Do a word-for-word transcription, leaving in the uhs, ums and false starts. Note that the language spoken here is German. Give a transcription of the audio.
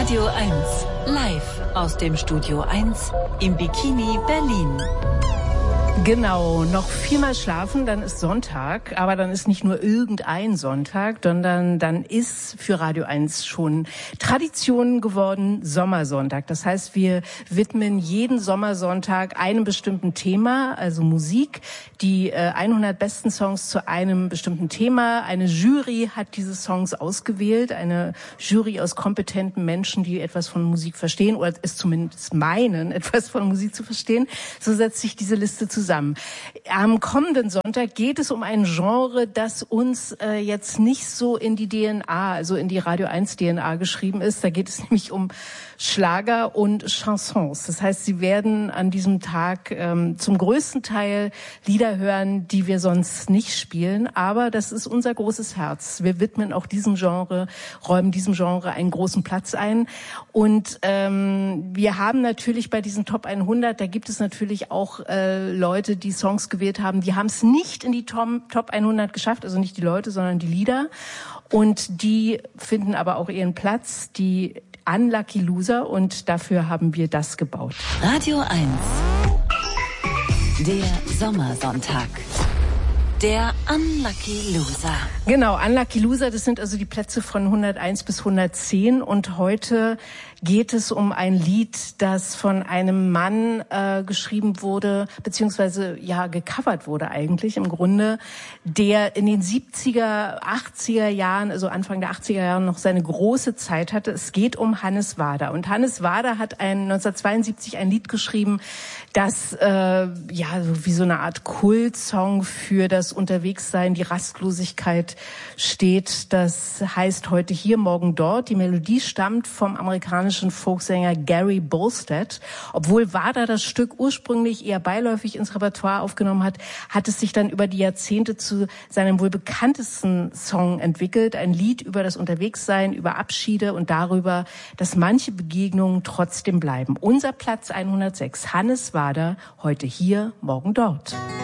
Radio eins, live aus dem Studio eins im Bikini Berlin. Genau, noch viermal schlafen, dann ist Sonntag, aber dann ist nicht nur irgendein Sonntag, sondern dann ist für Radio eins schon Tradition geworden Sommersonntag. Das heißt, wir widmen jeden Sommersonntag einem bestimmten Thema, also Musik, die äh, hundert besten Songs zu einem bestimmten Thema. Eine Jury hat diese Songs ausgewählt, eine Jury aus kompetenten Menschen, die etwas von Musik verstehen oder es zumindest meinen, etwas von Musik zu verstehen. So setzt sich diese Liste zusammen. Am kommenden Sonntag geht es um ein Genre, das uns äh, jetzt nicht so in die D N A, also in die Radio eins D N A geschrieben ist. Da geht es nämlich um Schlager und Chansons. Das heißt, Sie werden an diesem Tag ähm, zum größten Teil Lieder hören, die wir sonst nicht spielen. Aber das ist unser großes Herz. Wir widmen auch diesem Genre, räumen diesem Genre einen großen Platz ein. Und ähm, wir haben natürlich bei diesen Top hundert, da gibt es natürlich auch äh, Leute, die Songs gewählt haben, die haben es nicht in die Top hundert geschafft, also nicht die Leute, sondern die Lieder. Und die finden aber auch ihren Platz, die Unlucky Loser, und dafür haben wir das gebaut. Radio eins, der Sommersonntag. Der Unlucky Loser. Genau, Unlucky Loser, das sind also die Plätze von hunderteins bis hundertzehn. Und heute geht es um ein Lied, das von einem Mann äh, geschrieben wurde, beziehungsweise ja gecovert wurde eigentlich im Grunde, der in den siebziger, achtziger Jahren, also Anfang der achtziger Jahre noch seine große Zeit hatte. Es geht um Hannes Wader. Und Hannes Wader hat ein, neunzehnhundertzweiundsiebzig ein Lied geschrieben, das äh, ja so wie so eine Art Kultsong für das Unterwegssein, die Rastlosigkeit steht. Das heißt heute hier, morgen dort. Die Melodie stammt vom amerikanischen Folksänger Gary Bolstead. Obwohl Wader das Stück ursprünglich eher beiläufig ins Repertoire aufgenommen hat, hat es sich dann über die Jahrzehnte zu seinem wohl bekanntesten Song entwickelt. Ein Lied über das Unterwegssein, über Abschiede und darüber, dass manche Begegnungen trotzdem bleiben. Unser Platz hundertsechs, Hannes Wader, heute hier, morgen dort.